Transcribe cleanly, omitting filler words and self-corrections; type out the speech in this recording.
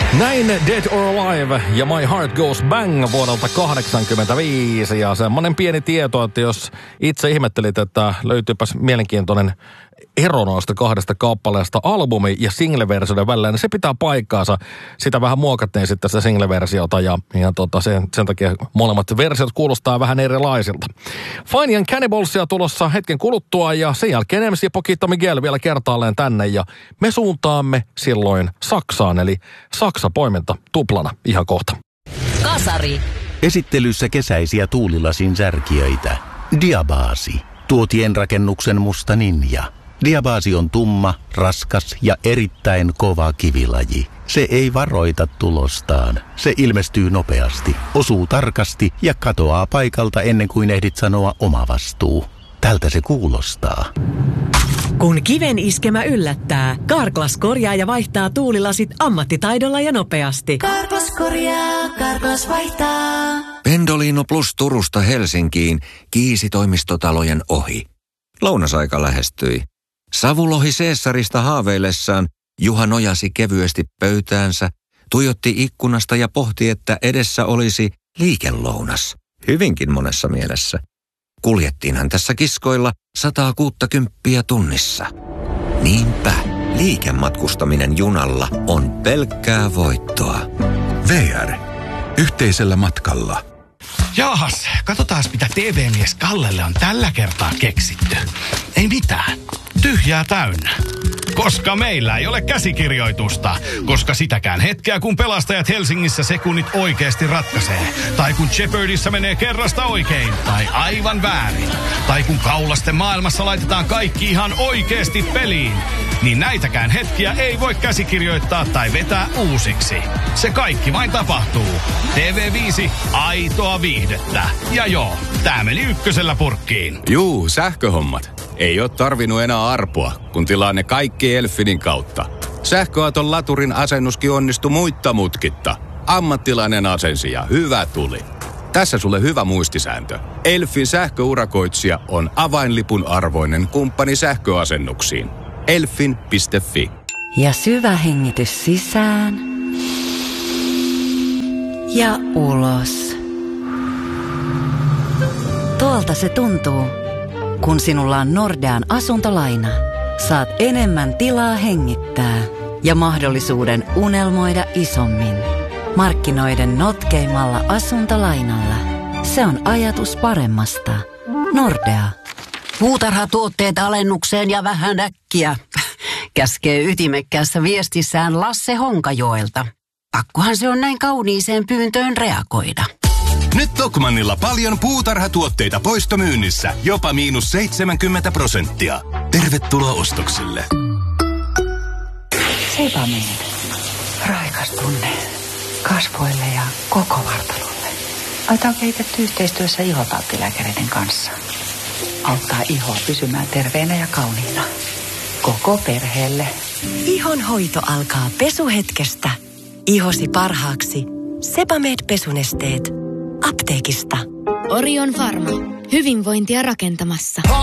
Näin Dead or Alive ja My Heart Goes Bang vuodelta 1985. Ja semmoinen pieni tieto, että jos itse ihmettelit, että löytyypäs mielenkiintoinen ero noista kahdesta kappaleesta albumi- ja single-versioiden välillä, niin se pitää paikkaansa. Sitä vähän muokattiin sitten sitä single-versiota ja sen takia molemmat versiot kuulostaa vähän erilaisilta. Fine and Cannibalsia tulossa hetken kuluttua ja sen jälkeen MC Poquito Miguel vielä kertaalleen tänne ja me suuntaamme silloin Saksaan, eli Saksa-poiminta tuplana ihan kohta. Kasari. Esittelyssä kesäisiä tuulilasin särkijöitä. Diabasi. Tuotienrakennuksen musta ninja. Diabasi on tumma, raskas ja erittäin kova kivilaji. Se ei varoita tulostaan. Se ilmestyy nopeasti, osuu tarkasti ja katoaa paikalta ennen kuin ehdit sanoa oma vastuu. Tältä se kuulostaa. Kun kiven iskemä yllättää, Carglass korjaa ja vaihtaa tuulilasit ammattitaidolla ja nopeasti. Carglass korjaa, Carglass vaihtaa. Pendolino Plus Turusta Helsinkiin kiisi toimistotalojen ohi. Lounasaika lähestyi. Savulohi Caesarista haaveillessaan Juha nojasi kevyesti pöytäänsä, tuijotti ikkunasta ja pohti, että edessä olisi liikelounas. Hyvinkin monessa mielessä. Kuljettiinhan tässä kiskoilla 160 tunnissa. Niinpä, liikematkustaminen junalla on pelkkää voittoa. VR. Yhteisellä matkalla. Jaahas, katsotaan mitä TV-mies Kallelle on tällä kertaa keksitty. Ei mitään. Tyhjää täynnä. Koska meillä ei ole käsikirjoitusta. Koska sitäkään hetkeä, kun pelastajat Helsingissä sekunnit oikeasti ratkaisee. Tai kun Jeopardyssä menee kerrasta oikein. Tai aivan väärin. Tai kun kaulasten maailmassa laitetaan kaikki ihan oikeasti peliin. Niin näitäkään hetkiä ei voi käsikirjoittaa tai vetää uusiksi. Se kaikki vain tapahtuu. TV5, aitoa viihdettä. Ja joo, tää meni ykkösellä purkkiin. Juu, sähköhommat. Ei oo tarvinnut enää arpoa, kun tilaa ne kaikki Elfinin kautta. Sähköauton laturin asennuskin onnistui muitta mutkitta. Ammattilainen asensi ja hyvä tuli. Tässä sulle hyvä muistisääntö. Elfin sähköurakoitsija on avainlipun arvoinen kumppani sähköasennuksiin. Elfin.fi. Ja syvä hengitys sisään. Ja ulos. Tuolta se tuntuu. Kun sinulla on Nordean asuntolaina, saat enemmän tilaa hengittää ja mahdollisuuden unelmoida isommin. Markkinoiden notkeimmalla asuntolainalla. Se on ajatus paremmasta. Nordea. Puutarhatuotteet alennukseen ja vähän äkkiä. Käskee ytimekkäässä viestissään Lasse Honkajoelta. Pakkohan se on näin kauniiseen pyyntöön reagoida. Nyt Tokmannilla paljon puutarhatuotteita poistomyynnissä, jopa -70%. Tervetuloa ostoksille. Sebamed. Raikas tunne kasvoille ja koko vartalolle. Aita on kehitetty yhteistyössä ihotauttilääkäreiden kanssa. Auttaa ihoa pysymään terveenä ja kauniina. Koko perheelle. Ihon hoito alkaa pesuhetkestä. Ihosi parhaaksi. Sebamed pesunesteet. Apteekista. Orion Pharma. Hyvinvointia rakentamassa.